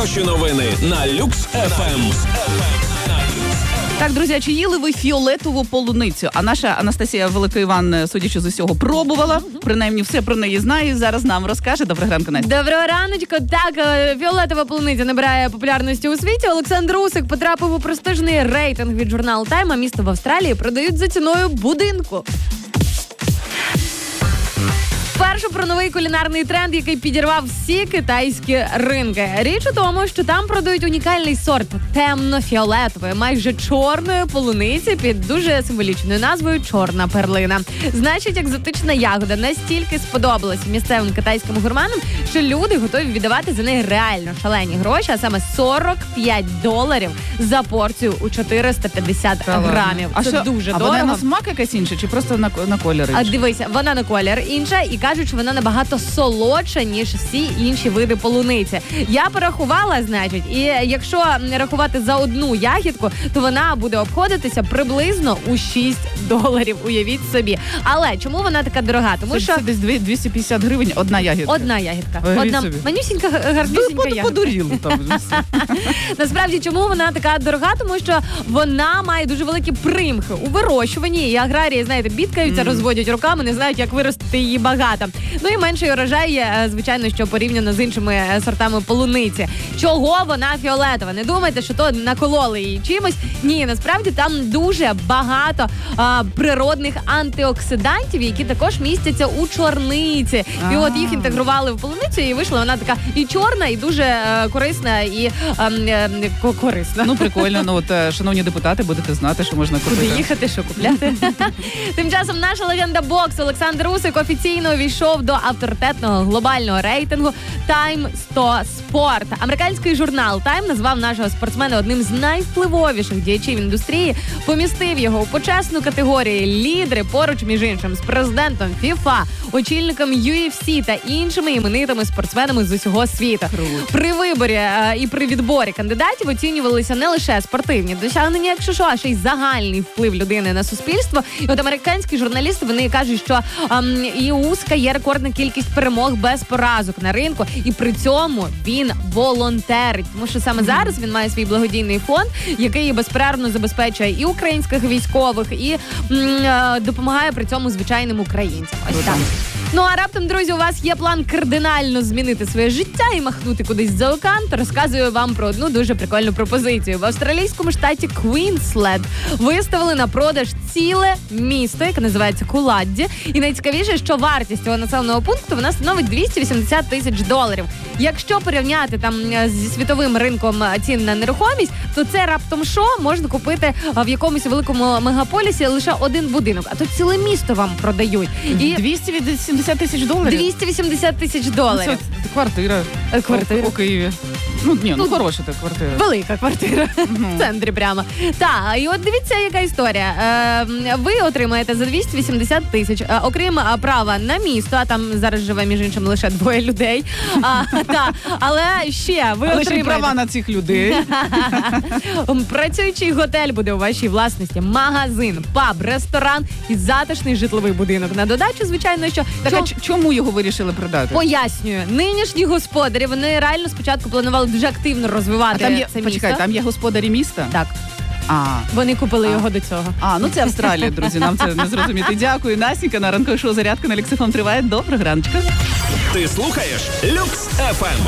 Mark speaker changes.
Speaker 1: Хороші новини на Люкс ФМ.
Speaker 2: Так, друзі, а чи їли ви фіолетову полуницю? А наша Анастасія Велика Іван, судячи з усього, пробувала. Принаймні, все про неї знає. Зараз нам розкаже. Доброго ранку, Настя.
Speaker 3: Доброго раночка. Так, фіолетова полуниця набирає популярності у світі. Олександр Усик потрапив у престижний рейтинг від журналу Time, а місто в Австралії продають за ціною будинку. Перше про новий кулінарний тренд, який підірвав всі китайські ринки. Річ у тому, що там продають унікальний сорт темно-фіолетової, майже чорної полуниці під дуже символічною назвою «Чорна перлина». Значить, екзотична ягода настільки сподобалась місцевим китайським гурманам, що люди готові віддавати за неї реально шалені гроші, а саме $45 за порцію у 450 грамів.
Speaker 2: А
Speaker 3: це
Speaker 2: що,
Speaker 3: дуже
Speaker 2: а
Speaker 3: дорого.
Speaker 2: вона на смак якась інша, чи просто на колір
Speaker 3: А
Speaker 2: інша?
Speaker 3: дивися, вона на колір інша і кажуть, що вона набагато солодша, ніж всі інші види полуниці. Я порахувала, значить, і якщо рахувати за одну ягідку, то вона буде обходитися приблизно у $6, уявіть собі. Але чому вона така дорога? Тому що
Speaker 2: Це десь 250 гривень одна ягідка.
Speaker 3: одна ягідка.
Speaker 2: Уявіть
Speaker 3: Одна
Speaker 2: собі.
Speaker 3: манюсінька, гарнюсінька ягідка.
Speaker 2: Подуріли там.
Speaker 3: Насправді, чому вона така дорога? Тому що вона має дуже великі примхи у вирощуванні. І аграрії, знаєте, бідкаються, розводять руками, не знають, як виростити її багато. Ну і менший урожай, звичайно, що порівняно з іншими сортами полуниці. Чого вона фіолетова? Не думайте, що то накололи її чимось. Ні, насправді там дуже багато природних антиоксидантів, які також містяться у чорниці. І от їх інтегрували в полуницю, і вийшла вона така і чорна, і дуже корисна, і корисна.
Speaker 2: Ну, прикольно. Ну, от, шановні депутати, будете знати, що можна купити.
Speaker 3: Куди їхати, що купляти. Тим часом наша легенда боксу Олександр Усик офіційно увійшов до авторитетного глобального рейтингу Time 100 Sport. Американський журнал Time назвав нашого спортсмена одним з найвпливовіших діячів індустрії, помістив його у почесну категорію лідери поруч, між іншим, з президентом FIFA, очільником UFC та іншими іменитими спортсменами з усього світу. При виборі і при відборі кандидатів оцінювалися не лише спортивні досягнення, якщо що, а ще й загальний вплив людини на суспільство. І от американські журналісти, вони кажуть, що і у Усика є рекордна кількість перемог без поразок на ринку, і при цьому він волонтерить. Тому що саме зараз він має свій благодійний фонд, який безперервно забезпечує і українських військових, і допомагає при цьому звичайним українцям. Ось так. Ну а раптом, друзі, у вас є план кардинально змінити своє життя і махнути кудись за океан, то розказую вам про одну дуже прикольну пропозицію. В австралійському штаті Квінсленд виставили на продаж ціле місто, яке називається Куладді. І найцікавіше, що вартість цього населеного пункту вона становить $280 тисяч. Якщо порівняти там зі світовим ринком цін на нерухомість, то це раптом що можна купити в якомусь великому мегаполісі лише один будинок, а то ціле місто вам продають. І
Speaker 2: $280 тисяч?
Speaker 3: $280 тисяч.
Speaker 2: Це квартира.
Speaker 3: Квартира.
Speaker 2: У Києві. Ну, хороша та квартира.
Speaker 3: Велика квартира. В центрі прямо. Так, і от дивіться, яка історія. Ви отримаєте за $280 тисяч, окрім права на місто, а там зараз живе, між іншим, лише 2 людей. Але ще ви отримаєте
Speaker 2: права на цих людей.
Speaker 3: працюючий готель буде у вашій власності, магазин, паб, ресторан і затишний житловий будинок. На додачу, звичайно, що...
Speaker 2: Так, а чому його вирішили продати?
Speaker 3: Пояснюю. Нинішні господарі, вони реально спочатку планували дуже активно розвивати це місто.
Speaker 2: Почекай, там є господарі міста?
Speaker 3: Так.
Speaker 2: А.
Speaker 3: Вони купили його до цього.
Speaker 2: Ну це Австралія, друзі, нам це не зрозуміти. Дякую, Настенька, на ранкове шоу «Зарядка» на Люкс ФМ триває. Доброго раночка.
Speaker 1: Ти слухаєш Люкс ФМ.